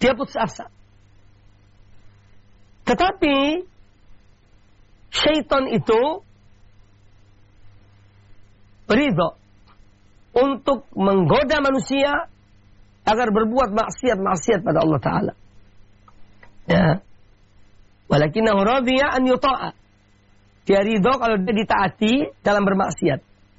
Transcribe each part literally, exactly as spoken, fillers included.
dia putus asa. Tetapi syaitan itu ridho untuk menggoda manusia agar berbuat maksiat-maksiat pada Allah Ta'ala. Ya. Walakinahu radhiya an yuta'a. Dia ridho kalau dia ditaati dalam bermaksiat.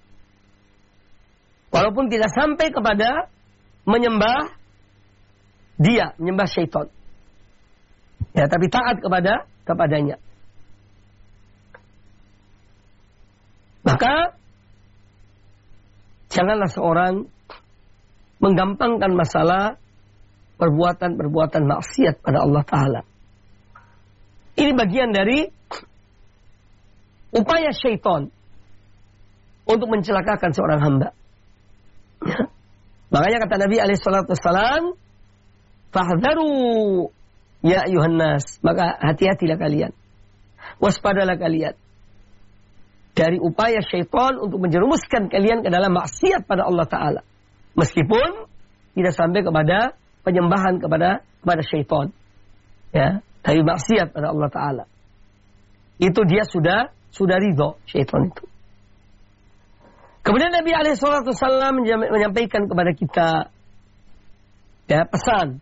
Walaupun tidak sampai kepada menyembah dia, menyembah syaitan. Ya, tapi taat kepada kepadanya. Maka janganlah seorang menggampangkan masalah perbuatan-perbuatan maksiat pada Allah Ta'ala. Ini bagian dari upaya syaitan untuk mencelakakan seorang hamba. Ya. Makanya kata Nabi alaihi salatu wassalam, "Fahdharu ya ayuhan nas." Maka hati-hatilah kalian. Waspadalah kalian dari upaya syaitan untuk menjerumuskan kalian ke dalam maksiat pada Allah Ta'ala. Meskipun tidak sampai kepada penyembahan kepada kepada syaitan. Ya, tapi maksiat pada Allah Ta'ala. Itu dia sudah sudah ridho syaitan itu. Kemudian Nabi alaihi salatu wassalam menyampaikan kepada kita ya, pesan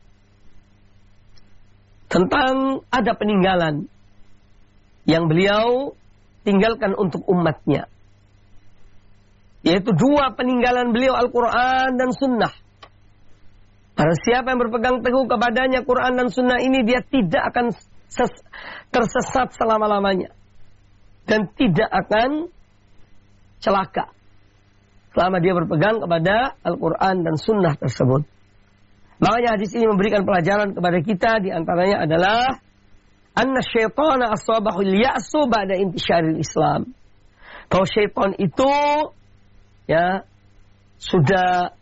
tentang ada peninggalan yang beliau tinggalkan untuk umatnya. Yaitu dua peninggalan beliau, Al-Quran dan Sunnah. Para siapa yang berpegang teguh kepadanya Quran dan Sunnah ini, dia tidak akan ses- tersesat selama-lamanya. Dan tidak akan celaka selama dia berpegang kepada Al-Quran dan Sunnah tersebut. Makanya hadis ini memberikan pelajaran kepada kita, di antaranya adalah anna syaitana asabahul ya'su ba'da intisyaril Islam. Bahwa syaitan itu ya sudah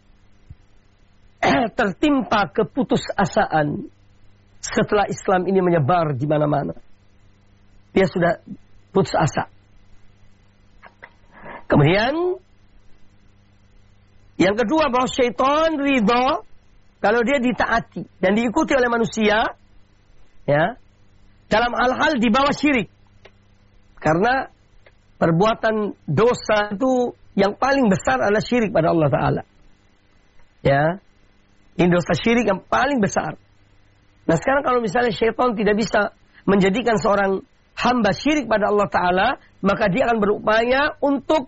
tertimpa keputusasaan setelah Islam ini menyebar di mana-mana. Dia sudah putus asa. Kemudian yang kedua, bahwa syaitan ridho kalau dia ditaati dan diikuti oleh manusia ya dalam hal-hal di bawah syirik. Karena perbuatan dosa itu yang paling besar adalah syirik pada Allah Ta'ala. Ya, ini dosa syirik yang paling besar. Nah sekarang kalau misalnya syaitan tidak bisa menjadikan seorang hamba syirik pada Allah Ta'ala, maka dia akan berupaya untuk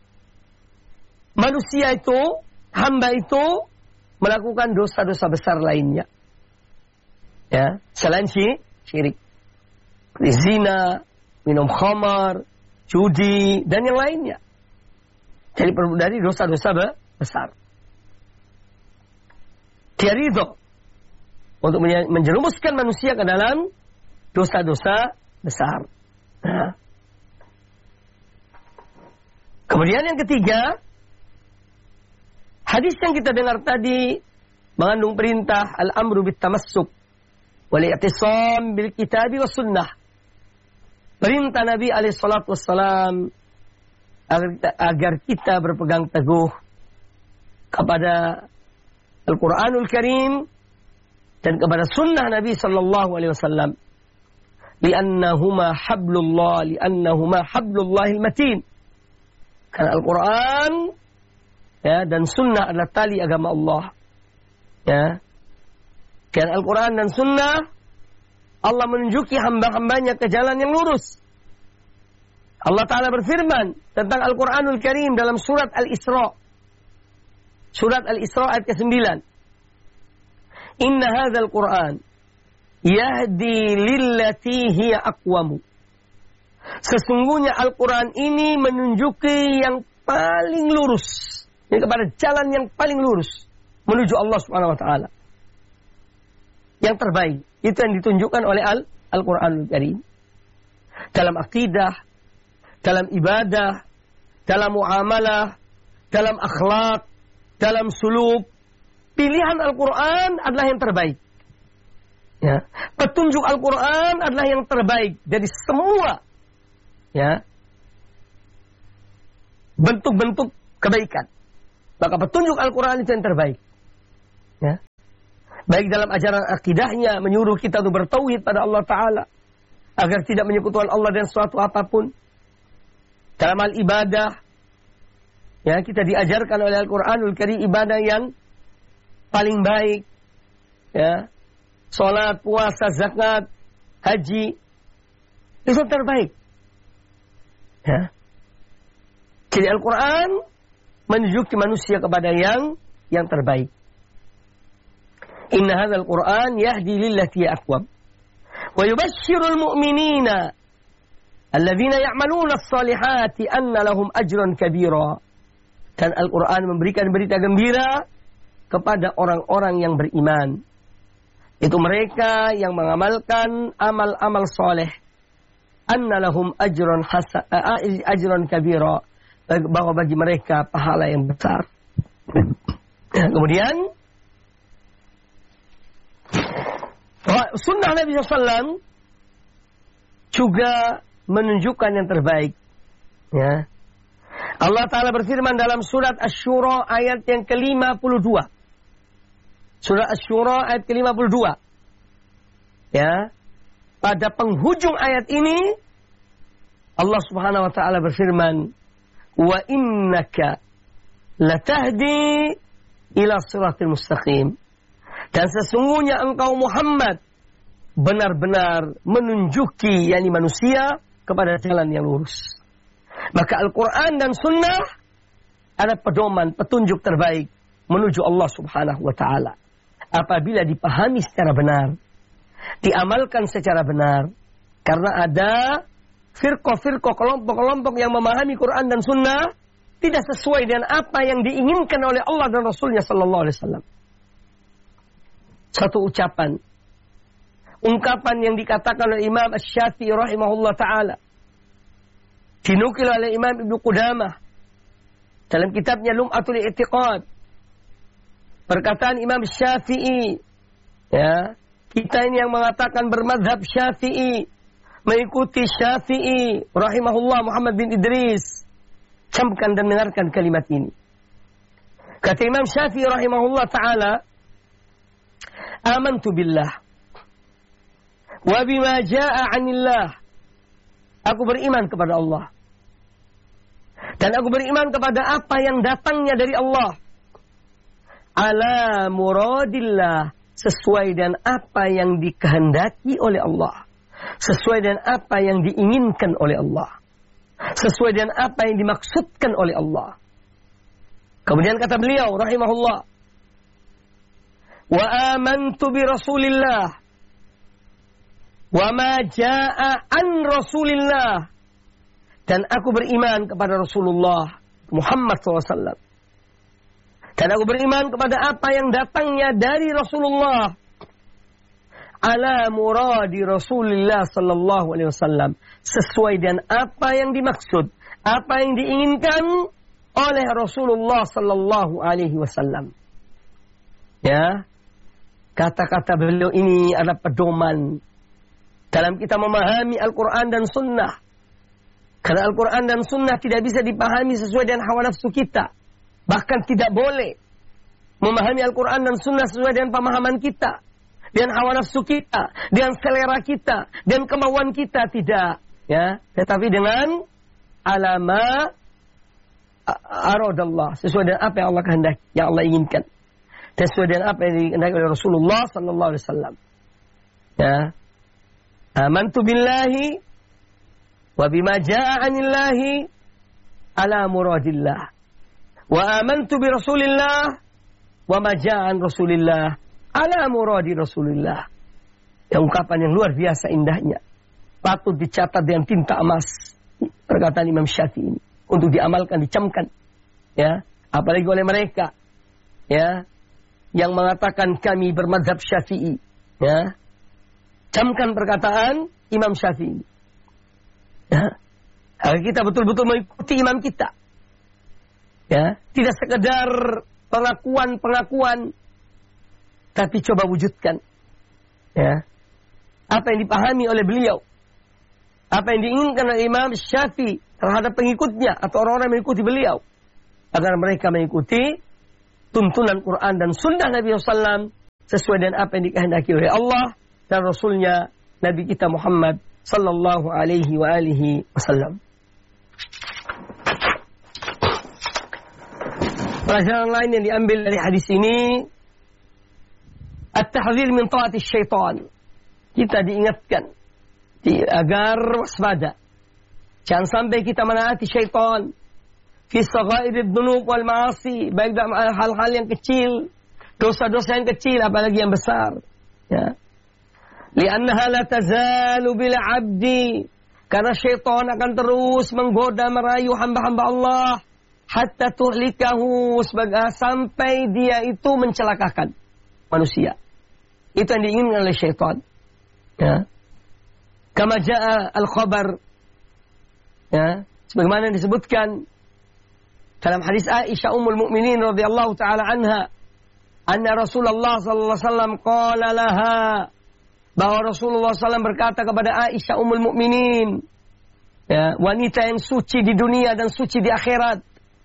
manusia itu, hamba itu melakukan dosa-dosa besar lainnya. Ya, selain syirik. Zina, minum khamar, judi, dan yang lainnya. Jadi dari dosa-dosa besar. Dia ridho untuk menjerumuskan manusia ke dalam dosa-dosa besar. Nah. Kemudian yang ketiga, hadis yang kita dengar tadi mengandung perintah al-amru bit tamassuk wal i'tisam bil kitabi was sunnah. Perintah Nabi alaihi salatu wassalam agar kita, agar kita berpegang teguh kepada Al-Quranul Karim dan kepada sunnah Nabi sallallahu alaihi wasallam. Li'annahuma hablullah, li'annahuma hablullahil matin. Karena Al-Quran ya, dan sunnah adalah tali agama Allah. Ya. Dan Al-Quran dan sunnah, Allah menunjuki hamba-hambanya ke jalan yang lurus. Allah Ta'ala berfirman tentang Al-Quranul Karim dalam surat Al-Isra. Surat Al-Isra ayat kesembilan. Inna hadzal Qur'an yahdi lillati hiya aqwamu. Sesungguhnya Al-Quran ini menunjuki yang paling lurus. Ini kepada jalan yang paling lurus menuju Allah Subhanahu wa taala. Yang terbaik itu yang ditunjukkan oleh Al- Al-Qur'anul Karim. Dalam akidah, dalam ibadah, dalam muamalah, dalam akhlak, dalam suluk, pilihan Al-Quran adalah yang terbaik. Ya. Petunjuk Al-Quran adalah yang terbaik dari semua ya bentuk-bentuk kebaikan. Maka petunjuk Al-Quran itu yang terbaik. Ya. Baik dalam ajaran akidahnya, menyuruh kita untuk bertauhid pada Allah Ta'ala, agar tidak menyekutukan Allah dengan sesuatu apapun. Dalam hal ibadah, ya, kita diajarkan oleh Al-Quranul Karim ibadah yang paling baik. Ya, salat, puasa, zakat, haji, itu terbaik. Ya. Jadi Al-Quran menunjuki manusia kepada yang yang terbaik. Inna hadzal Qur'an yahdi lillati aqwam wa yubashshirul mu'minina alladzina ya'maluna as-salihati anna lahum ajran kabira. Dan Al-Quran memberikan berita gembira kepada orang-orang yang beriman. Itu mereka yang mengamalkan amal-amal soleh. Anna lahum ajran hasa, ajran kabira. Bahwa bagi mereka pahala yang besar. Kemudian sunnah Nabi shallallahu alaihi wasallam juga menunjukkan yang terbaik. Ya. Allah Ta'ala berfirman dalam surat Asy-Syura ayat yang ke lima puluh dua. Surat Asy-Syura ayat ke lima puluh dua. Ya. Pada penghujung ayat ini Allah Subhanahu wa taala berfirman, "Wa innaka latahdi ila siratal mustaqim." Dan sesungguhnya engkau Muhammad benar-benar menunjuki yakni manusia kepada jalan yang lurus. Maka Al-Quran dan Sunnah ada pedoman, petunjuk terbaik menuju Allah Subhanahu wa ta'ala. Apabila dipahami secara benar, diamalkan secara benar. Karena ada firqah-firqah, kelompok-kelompok yang memahami Quran dan Sunnah tidak sesuai dengan apa yang diinginkan oleh Allah dan Rasulnya Sallallahu Alaihi Wasallam. Satu ucapan, ungkapan yang dikatakan oleh Imam Asy-Syafi'i rahimahullah ta'ala, dinukil oleh Imam Ibnu Qudamah dalam kitabnya Lum'atul I'tiqad. Perkataan Imam Syafi'i, ya, kita ini yang mengatakan bermadhab Syafi'i, mengikuti Syafi'i rahimahullah Muhammad bin Idris, camkan dan dengarkan kalimat ini. Kata Imam Syafi'i rahimahullah ta'ala, amantu billah wa bima jaa'a 'anillah. Aku beriman kepada Allah. Dan aku beriman kepada apa yang datangnya dari Allah. Ala muradillah, sesuai dengan apa yang dikehendaki oleh Allah. Sesuai dengan apa yang diinginkan oleh Allah. Sesuai dengan apa yang dimaksudkan oleh Allah. Kemudian kata beliau rahimahullah, wa amantu bi Rasulillah wa ma jaa'a an Rasulillah. Dan aku beriman kepada Rasulullah Muhammad shallallahu alaihi wasallam. Dan aku beriman kepada apa yang datangnya dari Rasulullah. Ala muradi Rasulillah sallallahu alaihi wasallam. Sesuai dengan apa yang dimaksud, apa yang diinginkan oleh Rasulullah sallallahu alaihi wasallam. Ya. Kata-kata beliau ini adalah pedoman dalam kita memahami Al-Quran dan Sunnah. Karena Al-Quran dan Sunnah tidak bisa dipahami sesuai dengan hawa nafsu kita. Bahkan tidak boleh memahami Al-Quran dan Sunnah sesuai dengan pemahaman kita, dengan hawa nafsu kita, dengan selera kita, dengan kemauan kita, tidak. Ya, tetapi dengan alama aradallah, sesuai dengan apa yang Allah kehendaki, yang Allah inginkan. Dan sesuai dengan apa yang dikehendaki oleh Rasulullah sallallahu alaihi wasallam. Ya. Amantu billahi wa bima jaa'a 'anillahi ala muradillah. Wa amantu bi Rasulillah wa ma jaa'a 'an Rasulillah ala muradi Rasulillah. Ya, ungkapan yang luar biasa indahnya. Patut dicatat dengan tinta emas. Perkataan Imam Syafi'i ini untuk diamalkan, dicamkan. Ya, apalagi oleh mereka, ya, yang mengatakan kami bermadzhab Syafi'i, ya. Camkan perkataan Imam Syafi'i. Ya. Agar kita betul-betul mengikuti imam kita. Ya, tidak sekedar pengakuan-pengakuan, tapi coba wujudkan. Ya. Apa yang dipahami oleh beliau, apa yang diinginkan oleh Imam Syafi'i terhadap pengikutnya atau orang-orang yang mengikuti beliau, agar mereka mengikuti tuntunan Quran dan Sunnah Nabi sallallahu alaihi wasallam sesuai dengan apa yang dikehendaki oleh Allah dan Rasulnya Nabi kita Muhammad sallallahu alaihi wa alihi wasallam. Pelajaran lain yang diambil dari hadis ini, at-tahdzir min ta'ati syaitan. Kita diingatkan agar waspada. Jangan sampai kita menaati syaitan fi saghairid dzunub wal ma'asi, baik dalam hal-hal yang kecil, dosa-dosa yang kecil apalagi yang besar. Ya. Li'annaha la tazalu bil 'abdi, karena syaitan akan terus menggoda merayu hamba-hamba Allah hatta tuhlikahu, sampai dia itu mencelakakan manusia. Itu yang diinginkan oleh syaitan. Ya. Kama jaa al-khabar, ya, sebagaimana disebutkan dalam hadis Aisyah ummul mukminin radhiyallahu taala anha, anna Rasulullah sallallahu alaihi wasallam qala laha, bahwa Rasulullah sallallahu alaihi wasallam berkata kepada Aisyah ummul mukminin, ya, wanita yang suci di dunia dan suci di akhirat.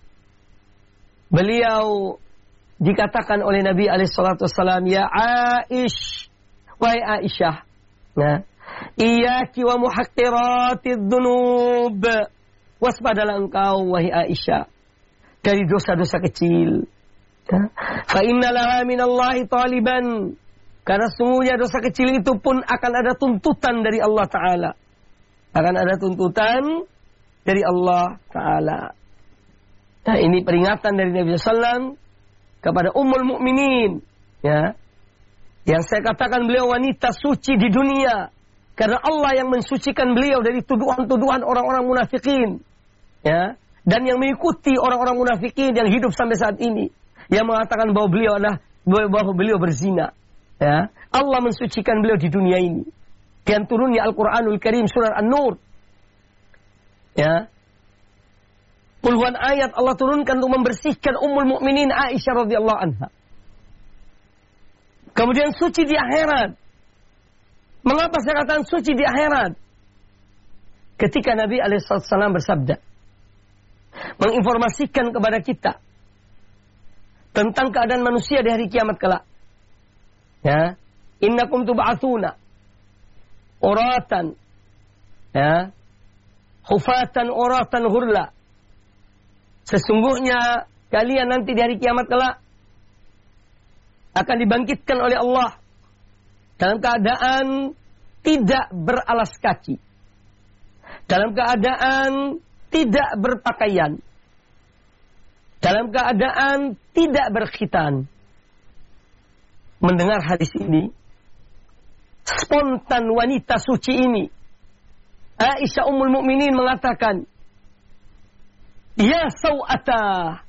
Beliau dikatakan oleh Nabi alaihi salatu wasallam, ya Aish, wahai Aisyah, ya, iyaki wa muhaqqiratidz dzunub, waspadalah engkau wahai Aisyah dari dosa-dosa kecil. Ya. Fa inna laha minallahi taliban, karena sungguhnya dosa kecil itu pun akan ada tuntutan dari Allah Ta'ala. Akan ada tuntutan dari Allah Ta'ala. Nah, ini peringatan dari Nabi sallallahu alaihi wasallam kepada ummul mukminin, ya, yang saya katakan beliau wanita suci di dunia, karena Allah yang mensucikan beliau dari tuduhan-tuduhan orang-orang munafikin, ya, dan yang mengikuti orang-orang munafikin yang hidup sampai saat ini, yang mengatakan bahwa beliau adalah bahwa beliau berzina. Ya, Allah mensucikan beliau di dunia ini. Dan turunnya Al-Quranul Karim surah An-Nur. Ya, puluhan ayat Allah turunkan untuk membersihkan ummul mukminin Aisyah radhiyallahu anha. Kemudian suci di akhirat. Mengapa saya katakan suci di akhirat? Ketika Nabi alaihi wasallam bersabda, menginformasikan kepada kita tentang keadaan manusia di hari kiamat kelak. Ya, innakum tub'atsuna uratan, ya, hufatan uratan ghurla. Sesungguhnya kalian nanti di hari kiamat kelak akan dibangkitkan oleh Allah dalam keadaan tidak beralas kaki, dalam keadaan tidak berpakaian, dalam keadaan tidak berkhitan. Mendengar hadis ini, spontan wanita suci ini, Aisyah ummul mukminin mengatakan, ya sawata,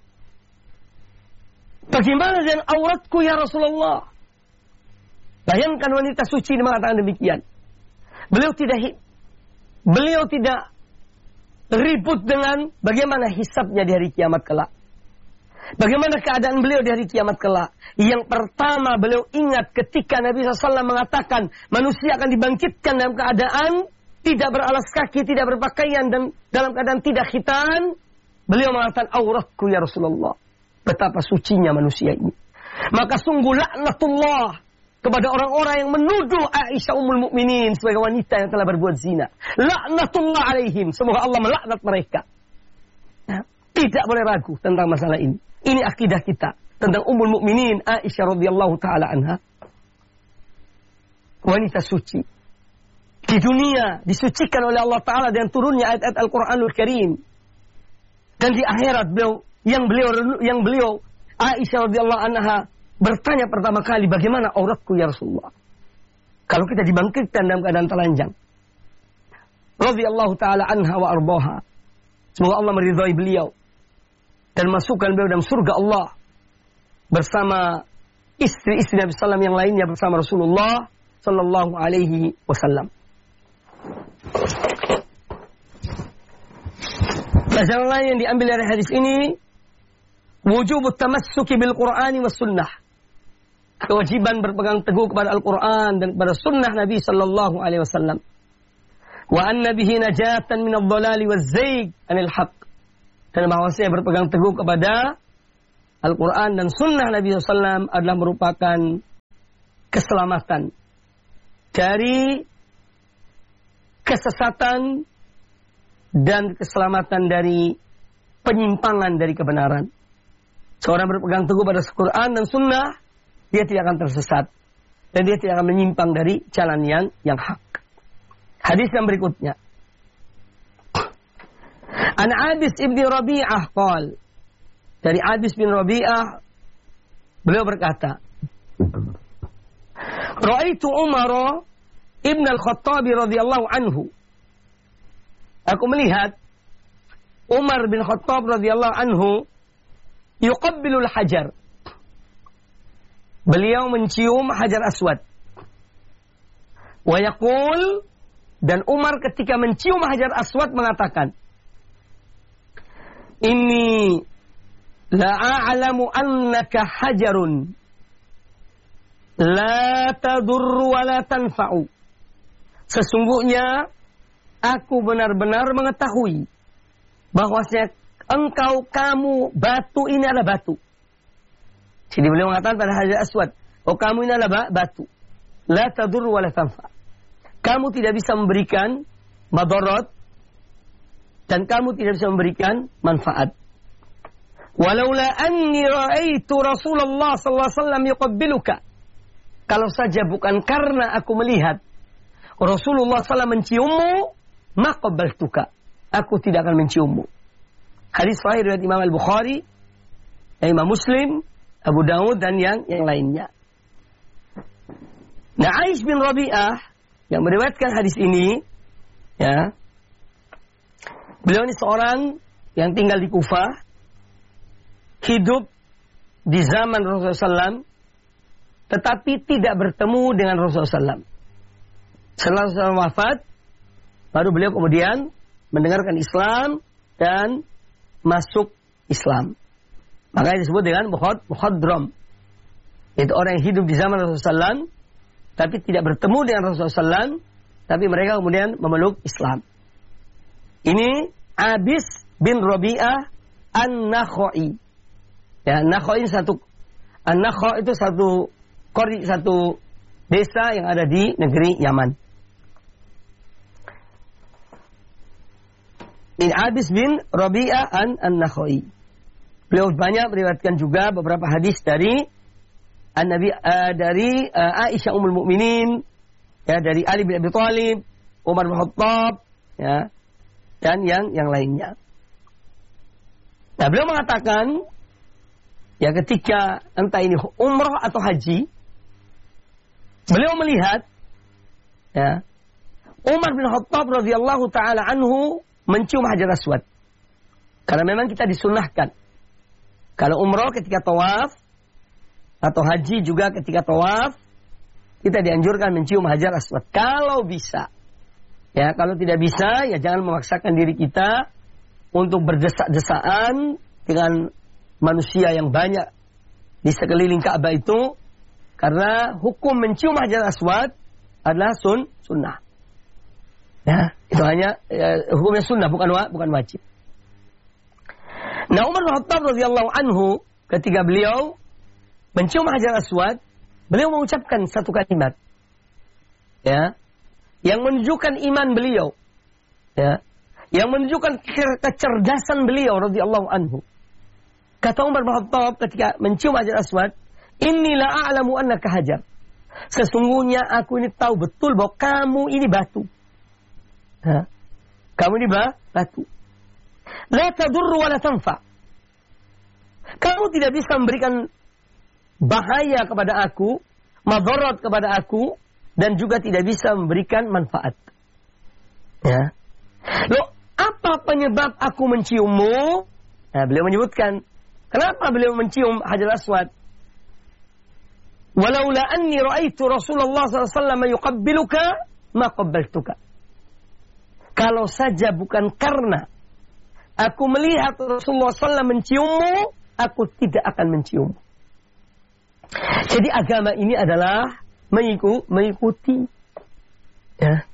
bagaimana dengan auratku ya Rasulullah? Bayangkan wanita suci ini mengatakan demikian. Beliau tidak beliau tidak ribut dengan bagaimana hisabnya di hari kiamat kelak. Bagaimana keadaan beliau di hari kiamat kelak. Yang pertama beliau ingat ketika Nabi shallallahu alaihi wasallam mengatakan manusia akan dibangkitkan dalam keadaan tidak beralas kaki, tidak berpakaian, dan dalam keadaan tidak khitan. Beliau mengatakan auratku ya Rasulullah. Betapa sucinya manusia ini. Maka sungguh laknatullah kepada orang-orang yang menuduh Aisyah ummul mukminin sebagai wanita yang telah berbuat zina. Laknatullah alaihim. Semoga Allah melaknat mereka. Ya, tidak boleh ragu tentang masalah ini. Ini akidah kita tentang ummul mukminin Aisyah radhiyallahu taala anha. Wanita suci. Di dunia disucikan oleh Allah Ta'ala dengan turunnya ayat-ayat Al-Quranul Karim. Dan di akhirat beliau yang beliau yang beliau Aisyah radhiyallahu anha bertanya pertama kali, bagaimana auratku ya Rasulullah? Kalau kita dibangkitkan dalam keadaan telanjang. Radhiyallahu taala anha wa ardaha. Semoga Allah meridhai beliau dan masukkan beliau dalam surga Allah bersama istri-istri Nabi sallallahu alaihi wasallam yang lainnya bersama Rasulullah sallallahu alaihi wasallam. Pelajaran lain yang diambil dari hadis ini, wujubut tamassuki bil Qur'ani was sunnah. Kewajiban berpegang teguh kepada Al-Quran dan kepada sunnah Nabi sallallahu alaihi wasallam. Wa anna bihi najatan min adh-dhalali waz-zayg anil haqq. Dan bahwasanya berpegang teguh kepada Al-Quran dan sunnah Nabi sallallahu alaihi wasallam adalah merupakan keselamatan dari kesesatan dan keselamatan dari penyimpangan dari kebenaran. Seorang berpegang teguh pada Al-Quran dan Sunnah, dia tidak akan tersesat dan dia tidak akan menyimpang dari jalan yang yang hak. Hadis yang berikutnya. An Abis ibn Rabi'ah qal. Dari Abis bin Rabi'ah, beliau berkata, Ra'aitu Umar ibn al-Khattab radhiyallahu anhu. Aku melihat Umar bin Khattab radhiyallahu anhu yuqabbilul hajar. Beliau mencium hajar aswad. Wa yaqul, dan Umar ketika mencium hajar aswad mengatakan, Inni la'a'lamu annaka hajarun la tadurru wa la tanfa'u. Sesungguhnya aku benar-benar mengetahui bahwasanya engkau, kamu, batu ini adalah batu. Jadi beliau mengatakan pada hajar aswad, oh kamu ini adalah batu. La tadurru wa la tanfa'. Kamu tidak bisa memberikan madarat dan kamu tidak bisa memberikan manfaat. Walaula anni ra'aitu Rasulullah sallallahu alaihi wasallam yuqabbiluka. Kalau saja bukan karena aku melihat Rasulullah sallallahu alaihi wasallam menciummu, maqabbaltuka. Aku tidak akan menciummu. Hadis sahih riwayat Imam Al-Bukhari, Imam Muslim, Abu Dawud dan yang yang lainnya. Nah, Aish bin Rabi'ah yang meriwayatkan hadis ini, ya, beliau ini seorang yang tinggal di Kufah, hidup di zaman Rasulullah sallallahu alaihi wasallam, tetapi tidak bertemu dengan Rasulullah sallallahu alaihi wasallam. Setelah Rasulullah wafat, baru beliau kemudian mendengarkan Islam dan masuk Islam. Makanya disebut dengan mukhadram. Itu orang yang hidup di zaman Rasulullah sallallahu alaihi wasallam, tapi tidak bertemu dengan Rasulullah sallallahu alaihi wasallam, tapi mereka kemudian memeluk Islam. Ini Abis bin Rabi'ah An-Nakhai. Ya, Nakhai satu, An-Nakha itu satu kori, satu desa yang ada di negeri Yaman. Ini Abis bin Rabi'ah An-Nakhai. Beliau banyak meriwayatkan juga beberapa hadis dari An-Nabi, uh, dari uh, Aisyah Ummul Mukminin, ya, dari Ali bin Abi Thalib, Umar bin Khattab, ya, dan yang yang lainnya. Nah, beliau mengatakan, ya, ketika entah ini umrah atau haji, beliau melihat, ya, Umar bin Khattab radhiyallahu taala anhu mencium hajar aswad. Karena memang kita disunnahkan, kalau umrah ketika tawaf atau haji juga ketika tawaf, kita dianjurkan mencium hajar aswad kalau bisa. Ya, kalau tidak bisa, ya jangan memaksakan diri kita untuk berdesak-desaan dengan manusia yang banyak di sekeliling Ka'bah itu, karena hukum mencium hajar aswad adalah sun sunnah. Ya, itu hanya ya, hukumnya sunnah, bukan wa, bukan wajib. Nah, Umar bin Khattab radhiyallahu anhu ketika beliau mencium hajar aswad, beliau mengucapkan satu kalimat, ya, yang menunjukkan iman beliau, ya, yang menunjukkan kecerdasan beliau radhiyallahu anhu. Kata Umar bin Khattab ketika mencium hajar aswad, Inni la a'lamu annaka hajar. Sesungguhnya aku ini tahu betul bahwa kamu ini batu. Ha? Kamu ini bah, batu. La tadurru wa la tanfa. Kamu tidak bisa memberikan bahaya kepada aku, madarat kepada aku, dan juga tidak bisa memberikan manfaat. Ya. Loh, apa penyebab aku menciummu? Nah, beliau menyebutkan, kenapa beliau mencium hajar aswad? Walaula anni ra'aitu Rasulullah sallallahu alaihi wasallam yuqabbiluka ma qabbaltuka. Kalau saja bukan karena aku melihat Rasulullah sallallahu alaihi wasallam menciummu, aku tidak akan menciummu. Jadi agama ini adalah mengikuti, mengikuti. Ya.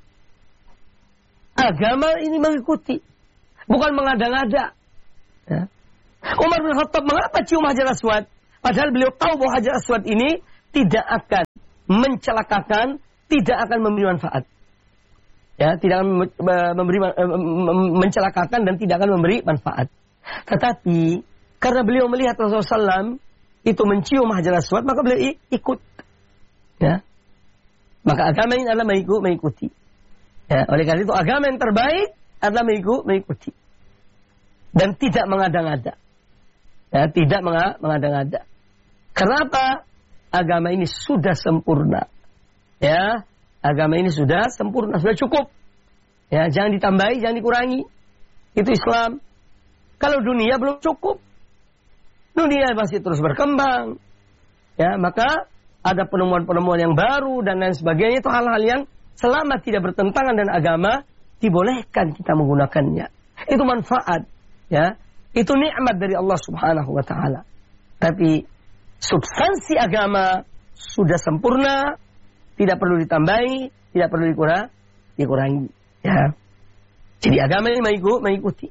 Agama ini mengikuti, bukan mengada-ngada. Ya. Umar bin Khattab mengapa cium hajar aswad? Padahal beliau tahu bahwa hajar aswad ini tidak akan mencelakakan, tidak akan memberi manfaat. Ya, tidak akan memberi mencelakakan dan tidak akan memberi manfaat. Tetapi karena beliau melihat Rasulullah shallallahu alaihi wasallam itu mencium Hajar Aswad, maka beliau ikut. Ya. Maka agama ini adalah mengikuti. Ya, oleh karena itu agama yang terbaik adalah mengikuti. Dan tidak mengada-ngada. Ya, tidak mengada-ngada. Kenapa? Agama ini sudah sempurna. Ya, agama ini sudah sempurna, sudah cukup. Ya, jangan ditambahi, jangan dikurangi. Itu Islam. Kalau dunia belum cukup, dunia masih terus berkembang. Ya, maka ada penemuan-penemuan yang baru dan lain sebagainya. Itu hal-hal yang selama tidak bertentangan dengan agama, dibolehkan kita menggunakannya. Itu manfaat. Ya, itu nikmat dari Allah Subhanahu wa Ta'ala. Tapi substansi agama sudah sempurna, tidak perlu ditambahi, tidak perlu dikurang, dikurangi. Ya. Jadi agama ini mengikuti.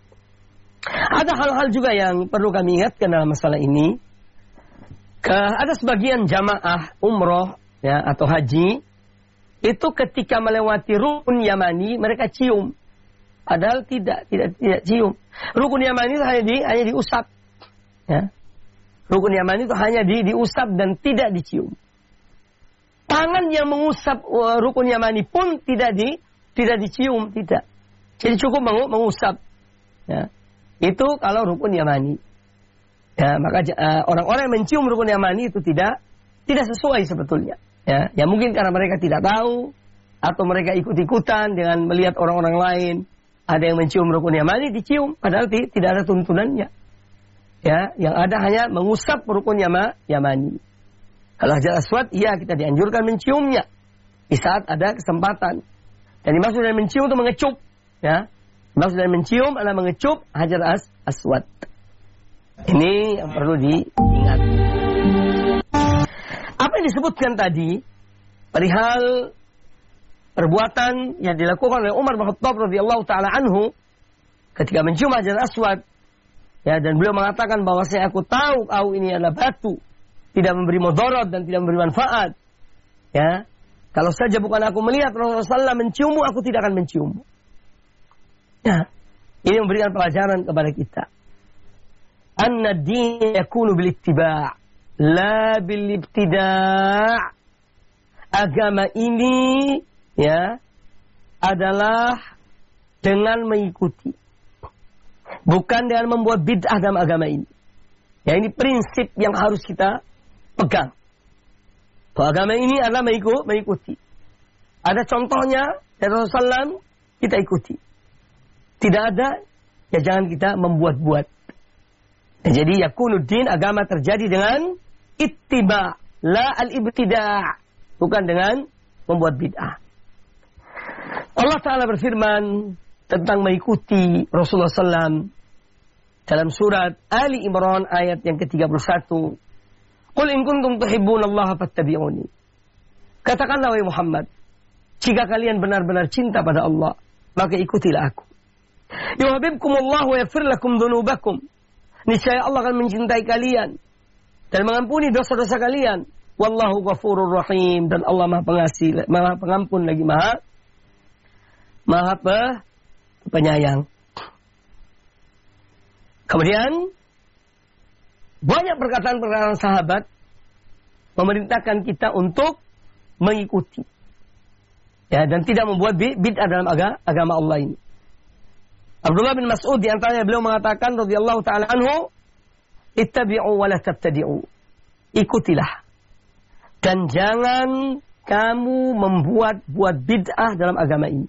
Ada hal-hal juga yang perlu kami ingatkan dalam masalah ini. Ke, ada sebagian jamaah umroh ya, atau haji itu ketika melewati rukun Yamani mereka cium, padahal tidak tidak tidak cium. Rukun Yamani itu hanya di hanya diusap, ya. Rukun Yamani itu hanya di diusap dan tidak dicium. Tangan yang mengusap uh, rukun Yamani pun tidak di tidak dicium, tidak. Jadi cukup mengusap. Ya. Itu kalau rukun Yamani. Ya, maka uh, orang-orang yang mencium rukun Yamani itu tidak tidak sesuai sebetulnya. Ya, ya mungkin karena mereka tidak tahu atau mereka ikut-ikutan dengan melihat orang-orang lain ada yang mencium rukun Yamani dicium, padahal t- tidak ada tuntunannya. Ya, yang ada hanya mengusap rukun Yama, Yamani. Kalau Hajar Aswad, iya kita dianjurkan menciumnya di saat ada kesempatan. Dan dimaksud dari mencium itu mengecup. Ya, dimaksud dari mencium adalah mengecup Hajar As Aswad. Ini yang perlu diingat. Apa yang disebutkan tadi perihal perbuatan yang dilakukan oleh Umar bin Khattab radhiyallahu taala anhu ketika mencium Hajar Aswad, ya, dan beliau mengatakan bahwa saya aku tahu kau ini adalah batu, tidak memberi mudarat dan tidak memberi manfaat. Ya, kalau saja bukan aku melihat Rasulullah shallallahu alaihi wasallam menciummu, aku tidak akan menciummu. Ya, ini memberikan pelajaran kepada kita. Anna din yakunu bil ittiba' la bil ibtida'. Agama ini ya adalah dengan mengikuti, bukan dengan membuat bid'ah dalam agama ini. Ya, ini prinsip yang harus kita pegang. Bahwa agama ini adalah mengikuti. Ada contohnya dari Rasulullah shallallahu alaihi wasallam, kita ikuti. Tidak ada, ya jangan kita membuat-buat. Ya, jadi yakunuddin, agama terjadi dengan ittiba, la al-ibtida', bukan dengan membuat bid'ah. Allah Ta'ala berfirman tentang mengikuti Rasulullah shallallahu alaihi wasallam dalam surat Ali Imran ayat yang ke tiga puluh satu. Qul in kuntum tuhibbunallaha fattabi'uni. Katakanlah wahai Muhammad, jika kalian benar-benar cinta pada Allah, maka ikutilah aku. Yuhibbukumullahu wa yaghfir lakum dzunubakum. Niscaya Allah akan mencintai kalian dan mengampuni dosa-dosa kalian. Wallahu ghafurur rahim, dan Allah Maha Pengasih, Maha Pengampun lagi Maha Maha Penyayang. Kemudian banyak perkataan-perkataan sahabat memerintahkan kita untuk mengikuti, ya, dan tidak membuat bid'ah dalam agama, agama Allah ini. Abdullah bin Mas'ud di antaranya beliau mengatakan radhiyallahu taala anhu, ittabi'u wa la tabtadi'u. Ikutilah dan jangan kamu membuat-buat bid'ah dalam agama ini.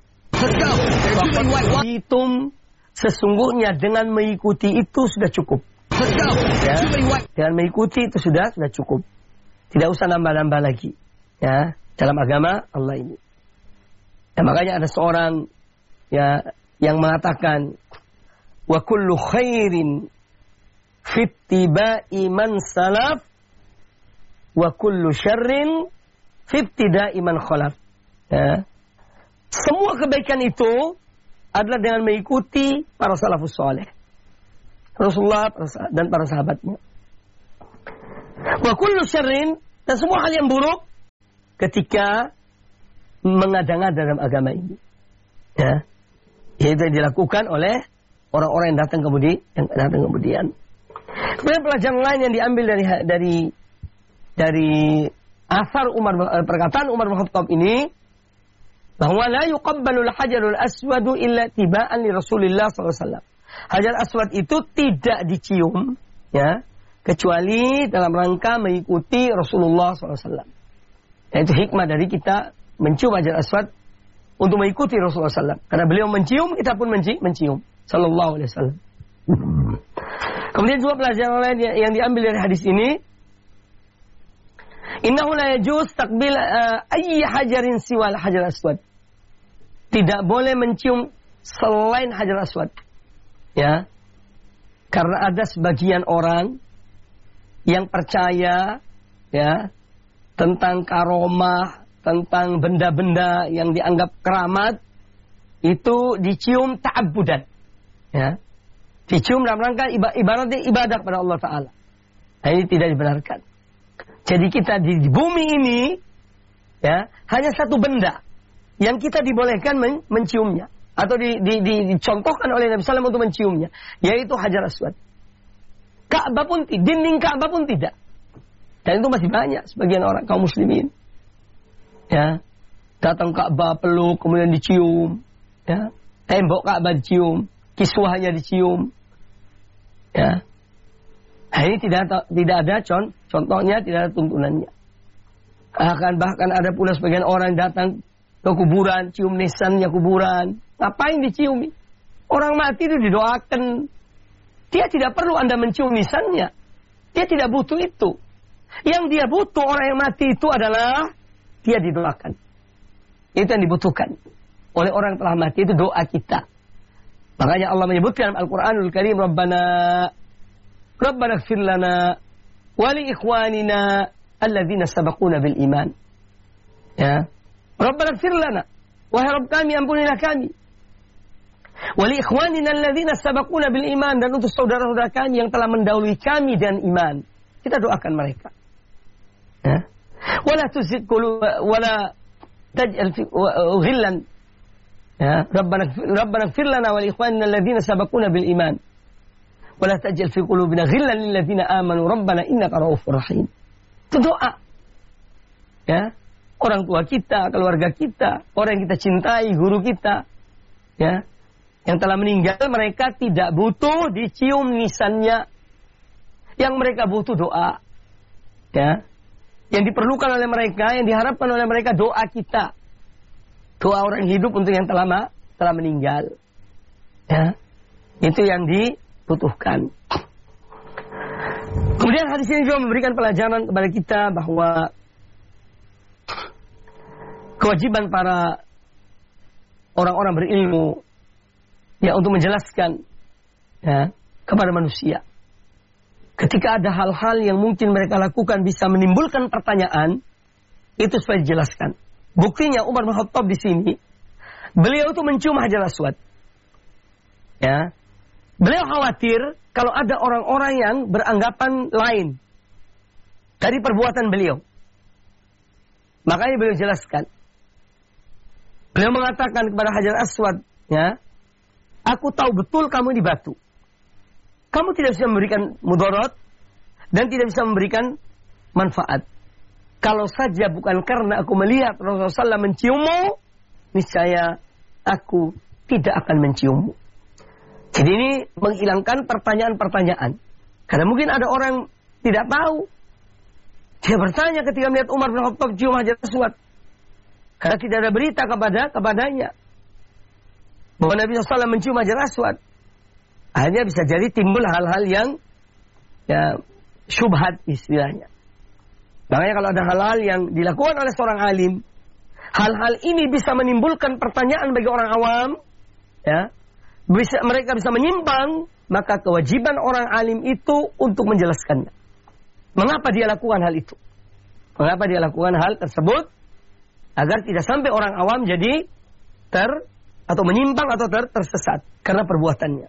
Hitung sesungguhnya dengan mengikuti itu sudah cukup. Ya, dengan mengikuti itu sudah sudah cukup. Tidak usah nambah-nambah lagi. Ya, dalam agama Allah ini. Ya, makanya ada seorang ya yang mengatakan wa kullu khairin fi ittiba'i man salaf wa kullu syarrin fi ibtida'i man khalaf. Ya. Semua kebaikan itu adalah dengan mengikuti para salafus saleh, Rasulullah dan para sahabatnya. Wa kullu syarrin, dan semua hal yang buruk ketika mengada-ngada dalam agama ini. Ya. Itu yang dilakukan oleh orang-orang yang datang kemudian, yang datang kemudian. Kemudian pelajaran lain yang diambil dari dari dari asar Umar, perkataan Umar bin Khattab ini, bahwa la yuqabbalul hajarul aswadu illa tiba'an li Rasulillah sallallahu alaihi wasallam. Hajar aswad itu tidak dicium, ya, kecuali dalam rangka mengikuti Rasulullah sallallahu alaihi wasallam. Itu hikmah dari kita mencium hajar aswad untuk mengikuti Rasulullah sallallahu alaihi wasallam. Karena beliau mencium, kita pun mencium sallallahu alaihi wasallam. Kemudian juga pelajaran lain yang diambil dari hadis ini, innahu la yajuz taqbil uh, ayyi hajarin siwal hajar aswad. Tidak boleh mencium selain hajar aswad. Ya. Karena ada sebagian orang yang percaya, ya, tentang karomah, tentang benda-benda yang dianggap keramat itu dicium ta'abbudan. Ya. Dicium dalam rangka ibaratnya ibadah kepada Allah Ta'ala. Nah, ini tidak dibenarkan. Jadi kita di, di bumi ini, ya, hanya satu benda yang kita dibolehkan men, menciumnya. Atau di, di, di, dicontohkan oleh Nabi sallallahu alaihi wasallam untuk menciumnya. Yaitu hajar aswad. Ka'bah pun, dinding Ka'bah pun tidak. Dan itu masih banyak sebagian orang, kaum muslimin. Ya, datang Ka'bah, peluk, kemudian dicium. Ya, tembok Ka'bah dicium. Kiswahnya dicium. Ya. Nah, ini tidak tidak ada con, contohnya, tidak ada tuntunannya. Akan bahkan ada pula sebagian orang datang ke kuburan, cium nisannya kuburan. Ngapain dicium? Orang mati itu didoakan. Dia tidak perlu Anda mencium nisannya. Dia tidak butuh itu. Yang dia butuh orang yang mati itu adalah dia didoakan. Itu yang dibutuhkan oleh orang yang telah mati, itu doa kita. Makanya Allah menyebutkan dalam Al-Quranul Karim, Rabbana Rabbana ighfir lana wa li ikhwanina alladzina sabaquna bil iman. Ya. Rabbana ighfir lana, wahai Rabb kami, ampunilah kami. Wa li ikhwanina alladzina sabaquna bil iman, dan untuk saudara-saudara kami yang telah mendahului kami dan iman. Kita doakan mereka. Ya. Wala tuzigh qulubana wala taj'al fi ghillan. Ya, Rabbana Rabbana ighfir lana wa li ikhwanina alladzina sabaquna bil iman. Wala taj'al fi qulubina ghillan lil ladzina amanu rabbana innaka ra'ufur rahim. Itu doa. Ya. Orang tua kita, keluarga kita, orang yang kita cintai, guru kita, ya, yang telah meninggal, mereka tidak butuh dicium nisannya. Yang mereka butuh doa. Ya. Yang diperlukan oleh mereka, yang diharapkan oleh mereka doa kita. Doa orang hidup untuk yang telah telah meninggal. Ya. Itu yang dibutuhkan. Kemudian hadis ini juga memberikan pelajaran kepada kita bahwa kewajiban para orang-orang berilmu, ya, untuk menjelaskan, ya, kepada manusia. Ketika ada hal-hal yang mungkin mereka lakukan bisa menimbulkan pertanyaan, itu supaya dijelaskan. Buktinya Umar bin Khattab di sini, beliau itu mencium hajar aswad. Ya. Beliau khawatir kalau ada orang-orang yang beranggapan lain dari perbuatan beliau. Makanya beliau jelaskan. Beliau mengatakan kepada hajar aswad, ya, aku tahu betul kamu di batu. Kamu tidak bisa memberikan mudarat dan tidak bisa memberikan manfaat. Kalau saja bukan karena aku melihat Rasulullah sallallahu alaihi wasallam menciummu, niscaya aku tidak akan menciummu. Jadi ini menghilangkan pertanyaan-pertanyaan. Karena mungkin ada orang tidak tahu. Dia bertanya ketika melihat Umar bin Khattab cium hajar aswad. Karena tidak ada berita kepada kepadanya bahwa Nabi sallallahu alaihi wasallam mencium hajar aswad. Akhirnya bisa jadi timbul hal-hal yang, ya, syubhat istilahnya. Makanya kalau ada hal-hal yang dilakukan oleh seorang alim, hal-hal ini bisa menimbulkan pertanyaan bagi orang awam, ya, bisa, mereka bisa menyimpang, maka kewajiban orang alim itu untuk menjelaskannya. Mengapa dia lakukan hal itu? Mengapa dia lakukan hal tersebut? Agar tidak sampai orang awam jadi ter atau menyimpang atau ter, tersesat karena perbuatannya.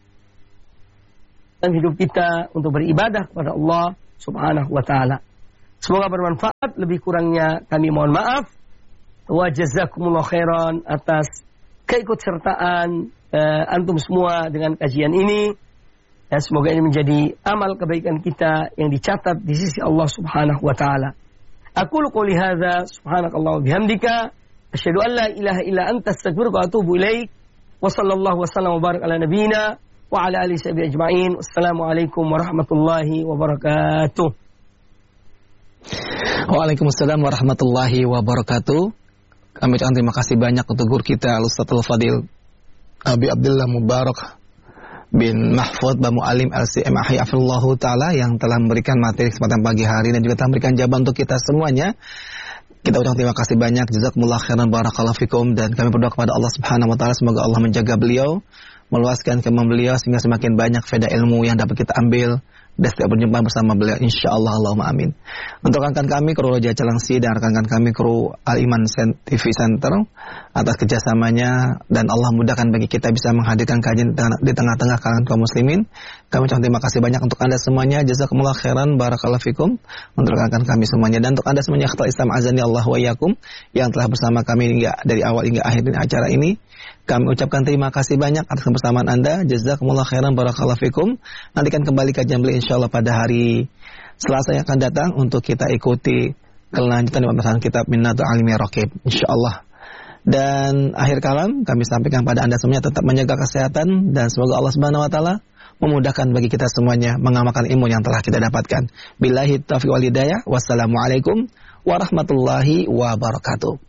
Dan hidup kita untuk beribadah kepada Allah Subhanahu wa ta'ala. Semoga bermanfaat, lebih kurangnya kami mohon maaf. Wa jazakumullah khairan atas keikutsertaan uh, antum semua dengan kajian ini. Dan semoga ini menjadi amal kebaikan kita yang dicatat di sisi Allah Subhanahu wa taala. Aqulu qouli hadza subhanakallah wa bihamdika asyhadu an la ilaha illa anta astaghfiruka wa atubu ilaik. Wa sallallahu wasallam wa barak ala nabiyyina wa ala alihi sahbihi ajma'in. Wassalamualaikum warahmatullahi wabarakatuh. Waalaikumsalam warahmatullahi wabarakatuh. Kami ucapkan terima kasih banyak untuk guru kita Al-Ustadzul Fadil Abi Abdullah Mubarak bin Mahfud Bamu Alim L C M Ahiyafullahu Ta'ala yang telah memberikan materi kesempatan pagi hari dan juga telah memberikan jawaban untuk kita semuanya. Kita ucapkan terima kasih banyak. Jazakumullah khairan barakallahu fikum. Dan kami berdoa kepada Allah Subhanahu wa taala semoga Allah menjaga beliau, meluaskan kemampuan beliau sehingga semakin banyak faedah ilmu yang dapat kita ambil dan setiap berjumpa bersama beliau insyaallah, Allahumma amin. Untuk rekan kami kru Roja Calangsi dan rekan kami kru Al Iman T V Center atas kerjasamanya, dan Allah mudahkan bagi kita bisa menghadirkan kajian di tengah-tengah kalangan kaum muslimin. Kami ucapkan terima kasih banyak untuk Anda semuanya. Jazakumullah khairan barakallahu fikum untuk rekan kami semuanya, dan untuk Anda semuanya ikhtal Islam azani Allah wa iyyakum yang telah bersama kami hingga dari awal hingga akhir acara ini. Kami ucapkan terima kasih banyak atas kebersamaan Anda. Jazakumullah khairan barakallahu fikum. Nantikan kembali kajian beliau insyaallah pada hari Selasa yang akan datang untuk kita ikuti kelanjutan dari pembahasan kitab Minnatul Alimi Raqib insyaallah. Dan akhir kalam kami sampaikan pada Anda semuanya tetap menjaga kesehatan dan semoga Allah Subhanahu wa taala memudahkan bagi kita semuanya mengamalkan ilmu yang telah kita dapatkan. Billahi taufiq wal hidayah. Wassalamualaikum warahmatullahi wabarakatuh.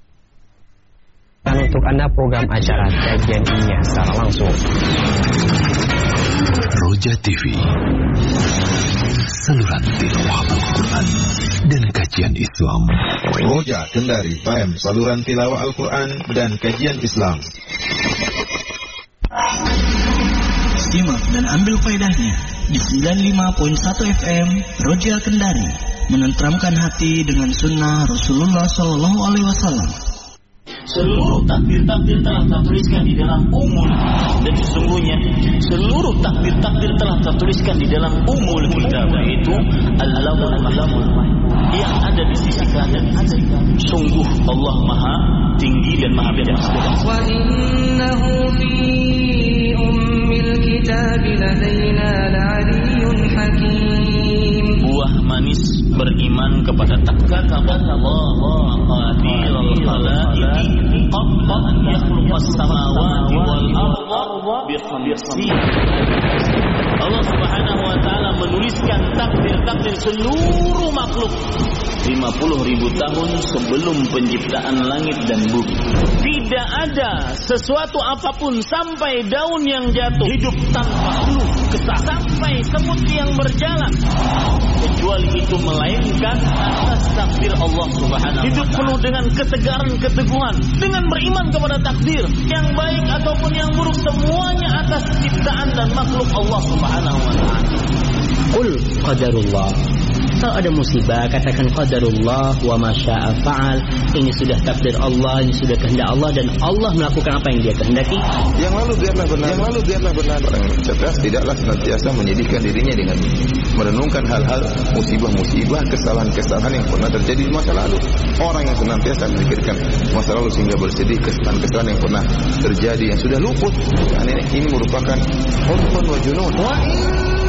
Dan untuk Anda program acara kajian ini secara langsung. Roja T V, saluran tilawah Al-Quran dan kajian Islam. Roja Kendari F M, saluran tilawah Al-Quran dan kajian Islam. Simak dan ambil faedahnya di sembilan puluh lima koma satu F M Roja Kendari, menenteramkan hati dengan sunnah Rasulullah Shallallahu Alaihi Wasallam. Seluruh takbir-takbir telah tertuliskan di dalam umul, dan sesungguhnya seluruh takbir-takbir telah tertuliskan di dalam umul kitab, yaitu al-lawhul mahfuz yang ada di sisi kanan. Sungguh Allah Maha tinggi dan Maha bijaksana. Wa innahu fi ummil kitab ladaina la'aliyyun hakim. Buah manis beriman kepada takdir Allah qadirul khalaiqi qabla an yakhluqas samawati wal arda bi khamsin. Allah Subhanahu wa taala menuliskan takdir-takdir seluruh makhluk lima puluh ribu tahun sebelum penciptaan langit dan bumi. Tidak ada sesuatu apapun sampai daun yang jatuh hidup tanpa ulu kesah, sampai semut yang berjalan, kecuali itu melainkan atas takdir Allah Subhanahu wa taala. Hidup penuh dengan ketegaran, keteguhan, dengan beriman kepada takdir yang baik ataupun yang buruk, semuanya atas ciptaan dan makhluk Allah Subhanahu wa taala. Qul qadarullah. Kalau ada musibah, katakan qadarullah wa ma syaa fa'al. Ini sudah takdir Allah, ini sudah kehendak Allah, dan Allah melakukan apa yang Dia kehendaki. Yang lalu biarlah benar. Yang lalu biarlah benar. Orang cerdas tidaklah senantiasa menyedihkan dirinya dengan merenungkan hal-hal musibah-musibah, kesalahan-kesalahan yang pernah terjadi di masa lalu. Orang yang senantiasa memikirkan masa lalu sehingga bersedih kesalahan-kesalahan yang pernah terjadi yang sudah luput. Dan ini, ini merupakan hurfun wa junun. Wa